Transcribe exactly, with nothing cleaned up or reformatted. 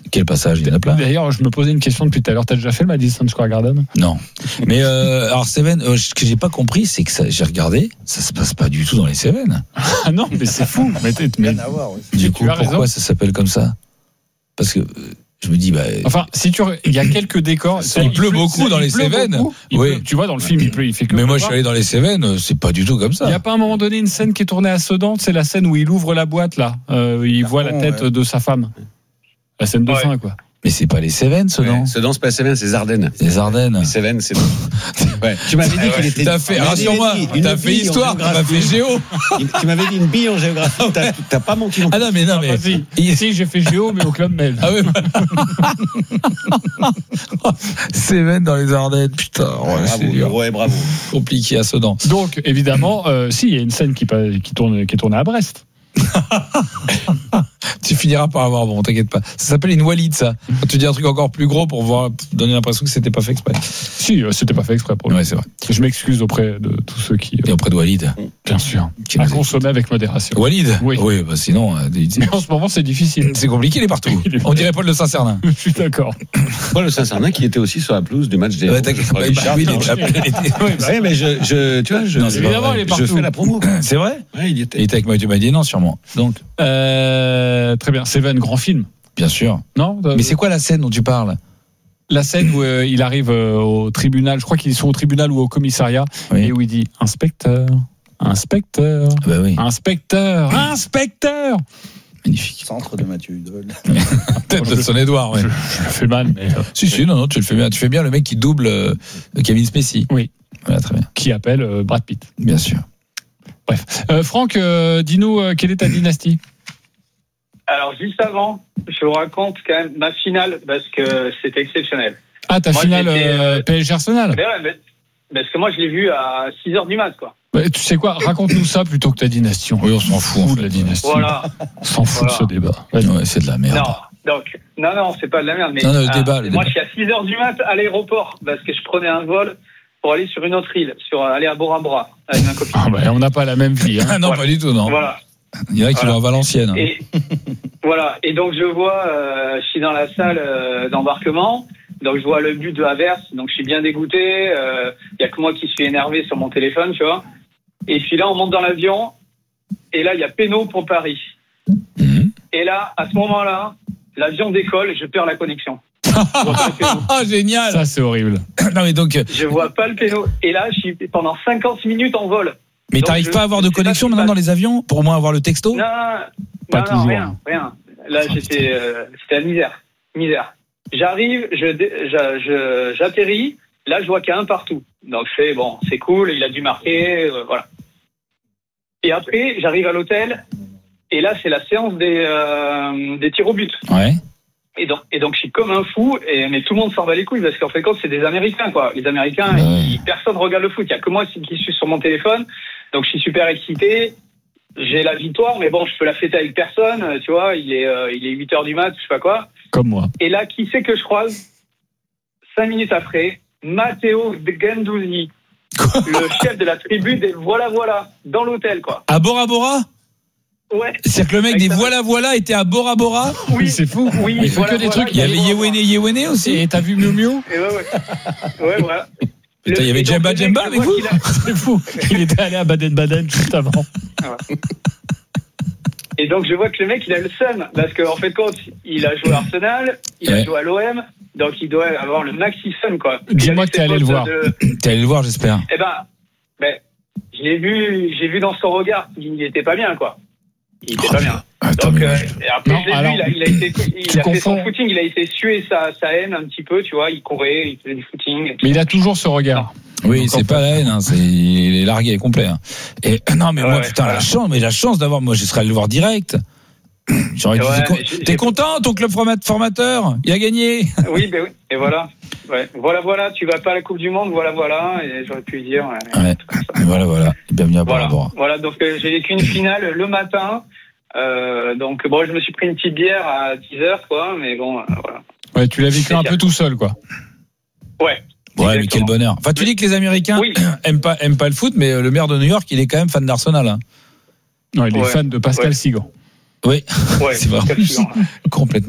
Quel passage, il y en a plein. D'ailleurs, je me posais une question depuis tout à l'heure. T'as déjà fait le Madison Square Garden ? Non. Mais euh, alors Seven, euh, ce que j'ai pas compris, c'est que ça, j'ai regardé, ça se passe pas du tout dans les Seven. Ah non, mais c'est fou. Mais, mais, Rien à voir, ouais. Du tu coup, as raison. pourquoi ça s'appelle comme ça ? Parce que euh, je me dis, bah. Enfin, si tu, il y a quelques décors. Ça, il pleut beaucoup dans les Cévennes. Oui. Pleut, tu vois, dans le film, il pleut, il fait que. Mais moi, je pleuvoir. suis allé dans les Cévennes, c'est pas du tout comme ça. Il n'y a pas à un moment donné une scène qui est tournée à Sedan, c'est la scène où il ouvre la boîte là, euh, il voit la tête ouais. de sa femme. La scène de Ouais. fin quoi. Mais c'est pas les Cévennes, ce non ? Sedan, c'est pas Cévennes, c'est Ardennes. Les Ardennes. Les Cévennes, c'est. Ouais. Tu m'avais dit qu'il était. T'as fait, tu m'avais rassure-moi, dit une t'as fait bille en histoire, t'as pas fait géographie. géo. Tu m'avais dit une bille en géographie, t'as, t'as pas menti non plus. Ah non, mais non, mais. Vas-y. Ici, j'ai fait géo, mais au club Med. Ah oui, Cévennes dans les Ardennes, putain, oh, c'est Bravo, dur. ouais, bravo. Compliqué à Sedan. Donc, évidemment, euh, si, il y a une scène qui, pa- qui, tourne, qui est tournée à Brest. Tu finiras par avoir bon, t'inquiète pas. Ça s'appelle une walide, ça. Quand tu dis un truc encore plus gros pour voir, pour donner l'impression que c'était pas fait exprès. Si, euh, c'était pas fait exprès pour lui. Ouais, c'est vrai. Je m'excuse auprès de tous ceux qui, Et euh, auprès de Walid. bien sûr, Qui à nous consommer avec modération. Walid Oui. Oui, bah sinon, euh, des- Mais en ce moment, c'est difficile. c'est compliqué, il est partout. On dirait Paul de Saint-Cernin. Je suis d'accord. Paul le Saint-Cernin qui était aussi sur la pelouse du match des. Ouais, t'inquiète pas, bah, oui, il était appelé- il était- Oui, mais je, je, tu vois, je, Non, c'est pas Évidemment, vrai. il est je partout. fais la promo. C'est vrai Ouais, il y était. Il était avec Mathieu Madénan, sûrement. Donc, Euh, très bien. Seven, grand film. bien sûr. Non Mais c'est quoi la scène dont tu parles ? la scène où euh, il arrive euh, au tribunal, je crois qu'ils sont au tribunal ou au commissariat, Oui. et où il dit inspecteur, inspecteur, Ah bah oui, inspecteur, inspecteur. magnifique. Centre de Mathieu Hudol. Tête de son Édouard, ouais. Je, je le fais mal, mais euh, Si, si, non, non, tu le fais bien. Tu fais bien le mec qui double euh, Kevin Spacey. Oui. Voilà, très bien. qui appelle euh, Brad Pitt. Bien sûr. Bref. Euh, Franck, euh, dis-nous euh, quelle est ta dynastie ? Alors, juste avant, je vous raconte quand même ma finale parce que c'était exceptionnel. Ah, ta Moi, finale j'étais, euh, euh, P S G Arsenal. Mais ouais, mais- parce que moi, je l'ai vu à six heures du mat', quoi. Bah, tu sais quoi ? Raconte-nous ça plutôt que ta dynastie. Oui, on s'en fout. en Fou de fait. la dynastie. Voilà. On s'en fout Voilà. de ce débat. Vas-y. Ouais, c'est de la merde. Non, donc, non, non, c'est pas de la merde. Mais Non, non, le ah, débat, le moi, débat. je suis à six heures du mat' à l'aéroport parce que je prenais un vol pour aller sur une autre île, sur aller à Bora Bora avec ma copine. Ah, bah, on n'a pas la même vie. Hein. Ah non, Voilà. pas du tout, non. Voilà. Il y en a qui Voilà. vont à Valenciennes. Et voilà. Et donc je vois, euh, je suis dans la salle euh, d'embarquement. Donc je vois le but de Havertz. Donc je suis bien dégoûté. Il euh, y a que moi qui suis énervé sur mon téléphone, tu vois. Et puis là, on monte dans l'avion. Et là, il y a péno pour Paris. Mhm. Et là, à ce moment-là, l'avion décolle. Je perds la connexion. Je vois pas le péno. Ah, génial. Ça, c'est horrible. Non, mais donc, euh, Je vois pas le péno. Et là, je suis pendant cinquante minutes en vol. mais Donc, t'arrives je- pas à avoir de je sais pas connexion ce qui maintenant se dans les avions pour au moins avoir le texto? Non, Pas non, toujours. non, rien, rien. Là, Oh, j'étais, euh, c'était la misère, misère. J'arrive, je, dé- je, je, j'atterris. Là, je vois qu'il y a un partout. Donc, je fais bon, c'est cool. Il a dû marquer, euh, voilà. Et après, j'arrive à l'hôtel. Et là, c'est la séance des, euh, des tirs au but. Ouais. Et donc, et donc, je suis comme un fou. Et mais tout le monde s'en bat les couilles parce qu'en fait, compte, c'est des Américains, quoi. Les Américains, Ouais. ils- personne regarde le foot. Il y a que moi qui suis sur mon téléphone. Donc, je suis super excité. J'ai la victoire, mais bon, je peux la fêter avec personne, tu vois. Il est, euh, il est huit heures du mat', je sais pas quoi. Comme moi. Et là, qui c'est que je croise Cinq minutes après, Matteo De Guendouzi, le chef de la tribu des Voilà Voilà, dans l'hôtel, quoi. À Bora Bora? Ouais. C'est-à-dire que le mec Avec des sa- Voilà Voilà était à Bora Bora? Oui, c'est fou. Oui, Il fait voilà, que des voilà, trucs. Il y avait voilà. Yewene Yewene aussi. Et t'as vu Miu Miu? Et ouais, ouais. Ouais, voilà. Putain, il y avait et donc, Djemba le mec, Djemba je avec vois vous? qu'il a- C'est fou. Il était allé à Baden-Baden juste avant. Et donc, je vois que le mec, il a le seum. Parce qu'en fait, compte, il a joué à Arsenal, il Ouais. a joué à l'O M, donc il doit avoir le maxi seum, quoi. Dis-moi que t'es allé le voir. De... T'es allé le voir, j'espère. Eh ben, ben, je l'ai vu, j'ai vu dans son regard qu'il était pas bien, quoi. Il était Oh, pas bien. Attends, Donc, mais euh, moi, je- et après, Non, je l'ai alors, vu, il a, il a été, il tu a fait son confonds. footing, il a été suer sa, sa haine un petit peu, tu vois. Il courait, il faisait du footing. Mais il a toujours ce regard. Oui, Donc, c'est en pas la haine, hein, c'est, il est largué complet. Hein. Et non, mais moi, Ouais, putain, voilà. la chance, mais la chance d'avoir, moi, je serais allé le voir direct. J'aurais dit, Ouais, t'es con- mais j'ai- t'es j'ai- content, ton club format- formateur? Il a gagné. Oui, ben oui. Et voilà. Ouais. Voilà, voilà. Tu vas pas à la Coupe du Monde, voilà, voilà. Et j'aurais pu dire. Ouais. Ouais. Et voilà, voilà. Bienvenue à Bora Voilà. Bora. Voilà. Donc, euh, j'ai vécu une finale le matin. Euh, donc, bon, je me suis pris une petite bière à dix heures, quoi. Mais bon, euh, voilà. Ouais, tu l'as vécu un peu tout seul, quoi. Ouais. Ouais, mais Exactement. quel bonheur. Enfin, tu dis que les Américains Oui. aiment pas, aiment pas le foot, mais le maire de New York, il est quand même fan d'Arsenal. Hein. Non, il est Ouais. fan de Pascal Ouais. Sigan. Oui, Ouais. c'est vrai. Quel suivant, là. Complètement.